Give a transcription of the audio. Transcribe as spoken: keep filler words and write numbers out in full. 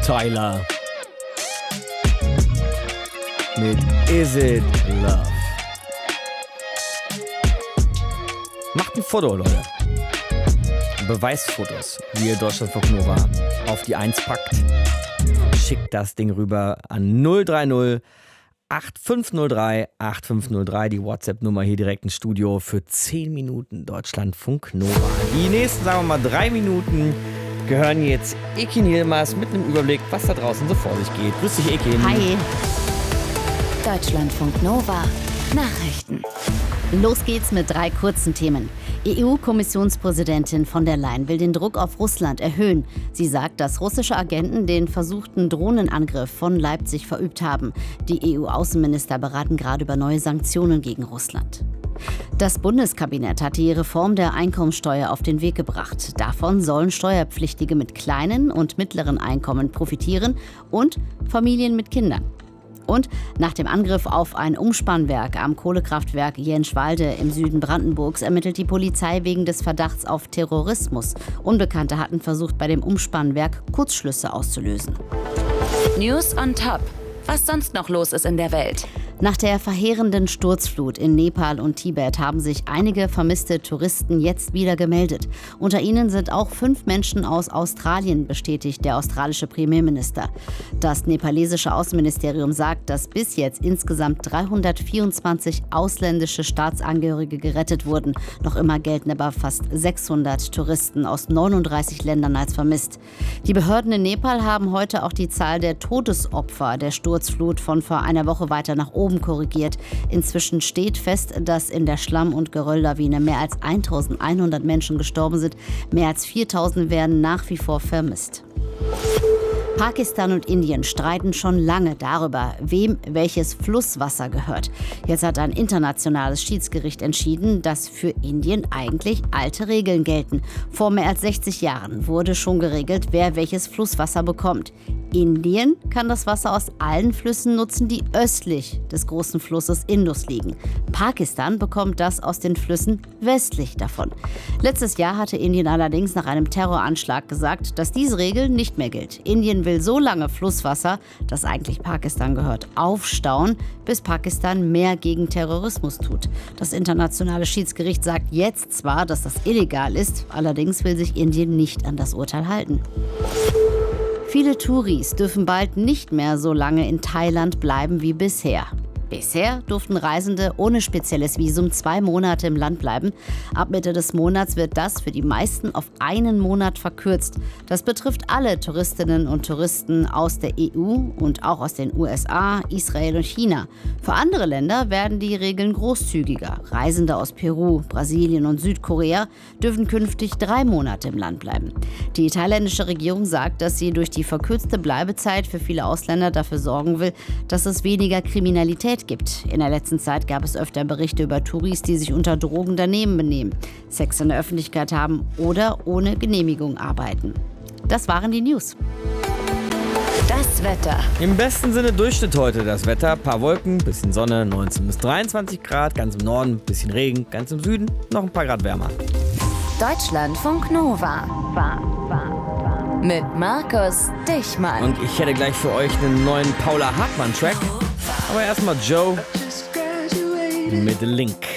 Tyler mit Is It Love. Macht ein Foto, Leute. Beweisfotos, wie ihr Deutschlandfunk Nova auf die eins packt. Schickt das Ding rüber an null drei null acht fünf null drei acht fünf null drei, die WhatsApp-Nummer hier direkt ins Studio für zehn Minuten Deutschlandfunk Nova. Die nächsten, sagen wir mal, drei Minuten gehören jetzt Ekin Yilmaz mit einem Überblick, was da draußen so vor sich geht. Grüß dich, Ekin. Hi. Deutschlandfunk Nova. Nachrichten. Los geht's mit drei kurzen Themen. E U-Kommissionspräsidentin von der Leyen will den Druck auf Russland erhöhen. Sie sagt, dass russische Agenten den versuchten Drohnenangriff von Leipzig verübt haben. Die E U-Außenminister beraten gerade über neue Sanktionen gegen Russland. Das Bundeskabinett hat die Reform der Einkommensteuer auf den Weg gebracht. Davon sollen Steuerpflichtige mit kleinen und mittleren Einkommen profitieren und Familien mit Kindern. Und nach dem Angriff auf ein Umspannwerk am Kohlekraftwerk Jenschwalde im Süden Brandenburgs ermittelt die Polizei wegen des Verdachts auf Terrorismus. Unbekannte hatten versucht, bei dem Umspannwerk Kurzschlüsse auszulösen. News on top. Was sonst noch los ist in der Welt? Nach der verheerenden Sturzflut in Nepal und Tibet haben sich einige vermisste Touristen jetzt wieder gemeldet. Unter ihnen sind auch fünf Menschen aus Australien, bestätigt der australische Premierminister. Das nepalesische Außenministerium sagt, dass bis jetzt insgesamt dreihundertvierundzwanzig ausländische Staatsangehörige gerettet wurden. Noch immer gelten aber fast sechshundert Touristen aus neununddreißig Ländern als vermisst. Die Behörden in Nepal haben heute auch die Zahl der Todesopfer der Sturzflut von vor einer Woche weiter nach oben korrigiert. Inzwischen steht fest, dass in der Schlamm- und Gerölllawine mehr als eintausendeinhundert Menschen gestorben sind. Mehr als viertausend werden nach wie vor vermisst. Pakistan und Indien streiten schon lange darüber, wem welches Flusswasser gehört. Jetzt hat ein internationales Schiedsgericht entschieden, dass für Indien eigentlich alte Regeln gelten. Vor mehr als sechzig Jahren wurde schon geregelt, wer welches Flusswasser bekommt. Indien kann das Wasser aus allen Flüssen nutzen, die östlich des großen Flusses Indus liegen. Pakistan bekommt das aus den Flüssen westlich davon. Letztes Jahr hatte Indien allerdings nach einem Terroranschlag gesagt, dass diese Regel nicht mehr gilt. Indien will so lange Flusswasser, das eigentlich Pakistan gehört, aufstauen, bis Pakistan mehr gegen Terrorismus tut. Das internationale Schiedsgericht sagt jetzt zwar, dass das illegal ist, allerdings will sich Indien nicht an das Urteil halten. Viele Touris dürfen bald nicht mehr so lange in Thailand bleiben wie bisher. Bisher durften Reisende ohne spezielles Visum zwei Monate im Land bleiben. Ab Mitte des Monats wird das für die meisten auf einen Monat verkürzt. Das betrifft alle Touristinnen und Touristen aus der E U und auch aus den U S A, Israel und China. Für andere Länder werden die Regeln großzügiger. Reisende aus Peru, Brasilien und Südkorea dürfen künftig drei Monate im Land bleiben. Die thailändische Regierung sagt, dass sie durch die verkürzte Bleibezeit für viele Ausländer dafür sorgen will, dass es weniger Kriminalität gibt. In der letzten Zeit gab es öfter Berichte über Touris, die sich unter Drogen daneben benehmen, Sex in der Öffentlichkeit haben oder ohne Genehmigung arbeiten. Das waren die News. Das Wetter. Im besten Sinne Durchschnitt heute das Wetter. Paar Wolken, bisschen Sonne, neunzehn bis dreiundzwanzig Grad. Ganz im Norden, bisschen Regen. Ganz im Süden noch ein paar Grad wärmer. Deutschlandfunk Nova. War, war, war. Mit Markus Dichmann. Und ich hätte gleich für euch einen neuen Paula Hartmann-Track. Aber erstmal Joe mit Link.